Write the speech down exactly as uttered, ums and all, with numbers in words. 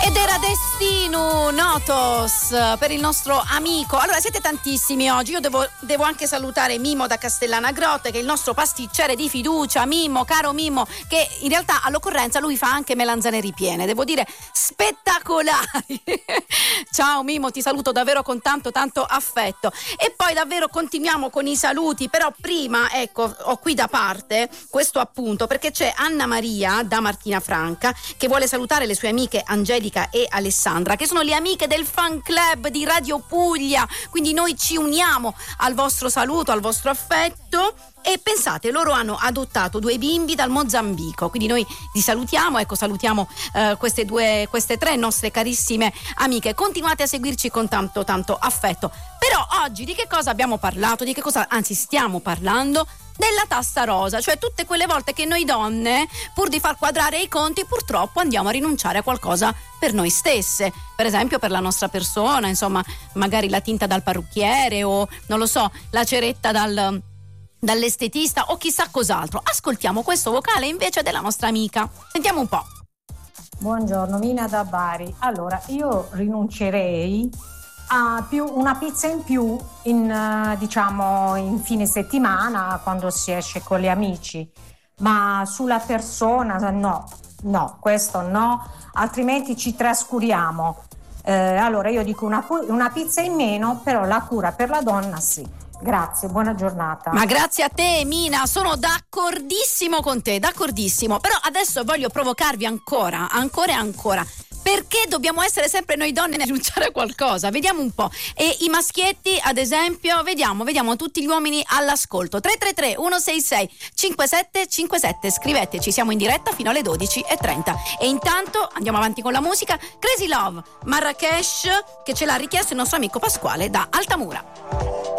Ed era Destino Notos per il nostro amico. Allora, siete tantissimi oggi. Io devo, devo anche salutare Mimmo da Castellana Grotte, che è il nostro pasticcere di fiducia. Mimmo, caro Mimmo, che in realtà all'occorrenza lui fa anche melanzane ripiene, devo dire spettacolari. Ciao Mimmo, ti saluto davvero con tanto tanto affetto. E poi davvero continuiamo con i saluti, però prima, ecco, ho qui da parte questo appunto, perché c'è Anna Maria da Martina Franca che vuole salutare le sue amiche Angelica e Alessandra, che sono le amiche del fan club di Radio Puglia, quindi noi ci uniamo al vostro saluto, al vostro affetto. E pensate, loro hanno adottato due bimbi dal Mozambico, quindi noi li salutiamo, ecco, salutiamo eh, queste due, queste tre nostre carissime amiche. Continuate a seguirci con tanto tanto affetto. Però oggi di che cosa abbiamo parlato? Di che cosa, anzi stiamo parlando? Della tassa rosa, cioè tutte quelle volte che noi donne, pur di far quadrare i conti, purtroppo andiamo a rinunciare a qualcosa per noi stesse, per esempio per la nostra persona, insomma, magari la tinta dal parrucchiere o, non lo so, la ceretta dal... dall'estetista o chissà cos'altro. Ascoltiamo questo vocale invece della nostra amica. Sentiamo un po'. Buongiorno, Mina da Bari. Allora, io rinuncerei a più una pizza in più in uh, diciamo in fine settimana quando si esce con gli amici, ma sulla persona no, no, questo no, altrimenti ci trascuriamo. Eh, allora io dico una, una pizza in meno, però la cura per la donna sì. Grazie, buona giornata. Ma grazie a te Mina, sono d'accordissimo con te, d'accordissimo. Però adesso voglio provocarvi ancora, ancora e ancora. Perché dobbiamo essere sempre noi donne a rinunciare a qualcosa? Vediamo un po'. E i maschietti, ad esempio, vediamo, vediamo tutti gli uomini all'ascolto. tre tre tre uno sei sei cinque sette cinque sette, scriveteci, siamo in diretta fino alle dodici e trenta. E intanto andiamo avanti con la musica. Crazy Love, Marrakesh, che ce l'ha richiesto il nostro amico Pasquale da Altamura.